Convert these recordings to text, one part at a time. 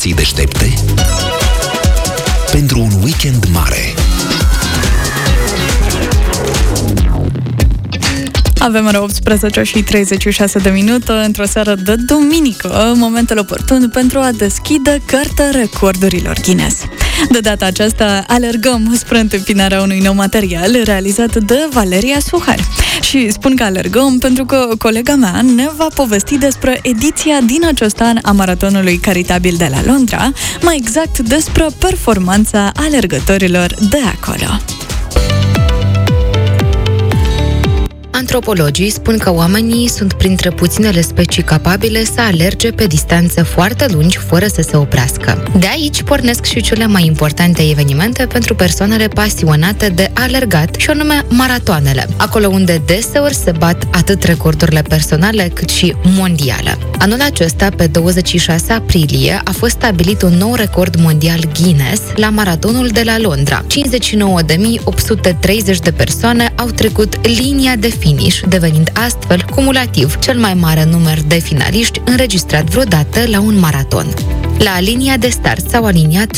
informații deștepte pentru un weekend mare. Avem ora 18 și 36 de minute într-o seară de duminică, momentul oportun pentru a deschide Cartea Recordurilor Guinness. De data aceasta alergăm spre întâmpinarea unui nou material realizat de Valeria Suhar. Și spun că alergăm pentru că colega mea ne va povesti despre ediția din acest an a maratonului caritabil de la Londra, mai exact despre performanța alergătorilor de acolo. Antropologii spun că oamenii sunt printre puținele specii capabile să alerge pe distanțe foarte lungi fără să se oprească. De aici pornesc și cele mai importante evenimente pentru persoanele pasionate de alergat, și anume maratoanele, acolo unde deseori se bat atât recordurile personale cât și mondiale. Anul acesta, pe 26 aprilie, a fost stabilit un nou record mondial Guinness la maratonul de la Londra. 59.830 de persoane au trecut linia de finish, devenind astfel cumulativ cel mai mare număr de finaliști înregistrat vreodată la un maraton. La linia de start s-au aliniat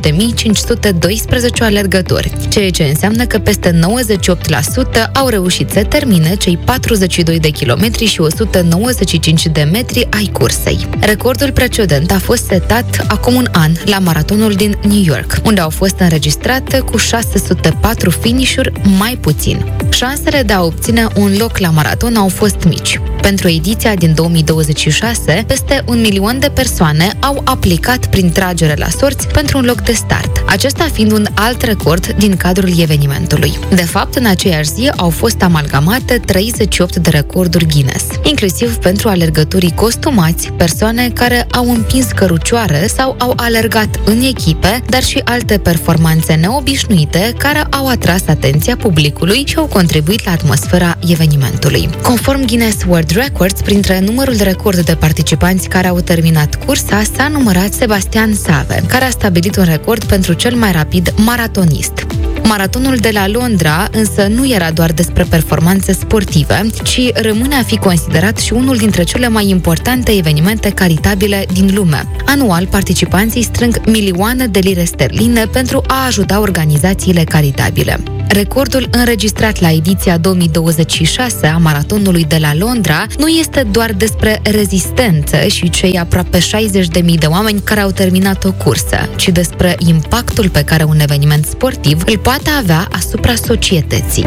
60.512 alergători, ceea ce înseamnă că peste 98% au reușit să termine cei 42 de kilometri și 195 de metri ai cursei. Recordul precedent a fost setat acum un an la maratonul din New York, unde au fost înregistrate cu 604 finish-uri mai puțin. Șansele de a obține un loc la maraton au fost mici. Pentru ediția din 2026, peste 1 milion de persoane au aplicat prin tragere la sorți pentru un loc de start, acesta fiind un alt record din cadrul evenimentului. De fapt, în aceeași zi au fost amalgamate 38 de recorduri Guinness, inclusiv pentru alergătorii costumați, persoane care au împins cărucioare sau au alergat în echipe, dar și alte performanțe neobișnuite care au atras atenția publicului și au contribuit la atmosfera evenimentului. Conform Guinness World Records, printre numărul record de participanți care au terminat cursa s-a numărat Sebastian Save, care a stabilit un record pentru cel mai rapid maratonist. Maratonul de la Londra însă nu era doar despre performanțe sportive, ci rămâne a fi considerat și unul dintre cele mai importante evenimente caritabile din lume. Anual, participanții strâng milioane de lire sterline pentru a ajuta organizațiile caritabile. Recordul înregistrat la ediția 2026 a maratonului de la Londra nu este doar despre rezistență și cei aproape 60.000 de oameni care au terminat o cursă, ci despre impactul pe care un eveniment sportiv îl poate avea asupra societății.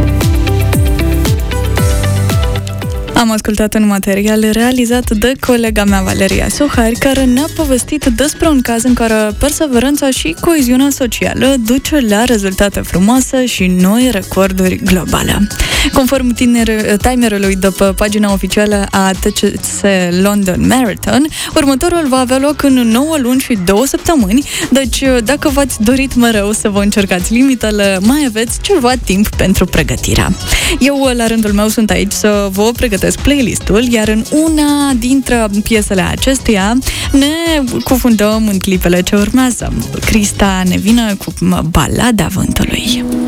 Am ascultat un material realizat de colega mea Valeria Suhar, care ne-a povestit despre un caz în care perseverența și coeziunea socială duce la rezultate frumoase și noi recorduri globale. Conform timerului de pe pagina oficială a TCC London Marathon, următorul va avea loc în 9 luni și 2 săptămâni, deci dacă v-ați dorit mereu să vă încercați limitele, mai aveți ceva timp pentru pregătirea. Eu, la rândul meu, sunt aici să vă pregătesc playlist-ul, iar în una dintre piesele acesteia ne cufundăm în clipele ce urmează. Crista ne vine cu Balada Vântului.